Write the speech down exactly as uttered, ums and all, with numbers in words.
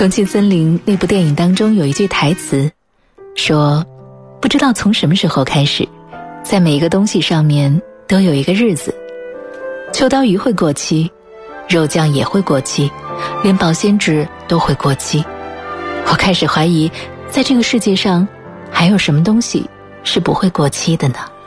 重庆森林那部电影当中有一句台词说，不知道从什么时候开始，在每一个东西上面都有一个日子，秋刀鱼会过期，肉酱也会过期，连保鲜纸都会过期。我开始怀疑，在这个世界上还有什么东西是不会过期的呢？